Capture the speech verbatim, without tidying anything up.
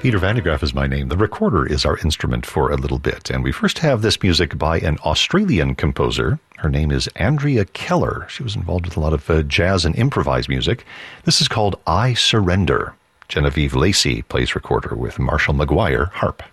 Peter Van de Graaff is my name. The recorder is our instrument for a little bit. And we first have this music by an Australian composer. Her name is Andrea Keller. She was involved with a lot of uh, jazz and improvised music. This is called I Surrender. Genevieve Lacey plays recorder with Marshall McGuire harp.